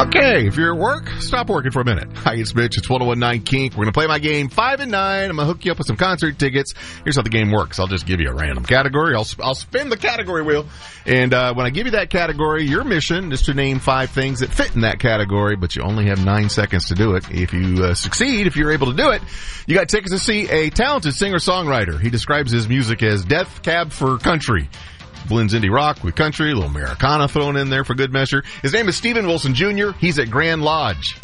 Okay, if you're at work, stop working for a minute. Hi, it's Mitch. It's 101.9 Kink. We're going to play my game 5 and 9. I'm going to hook you up with some concert tickets. Here's how the game works. I'll just give you a random category. I'll spin the category wheel. And when I give you that category, your mission is to name 5 things that fit in that category, but you only have 9 seconds to do it. If you succeed, if you're able to do it, you got tickets to see a talented singer-songwriter. He describes his music as Death Cab for Country. Blends indie rock with country, a little Americana thrown in there for good measure. His name is Steven Wilson Jr. He's at Grand Lodge.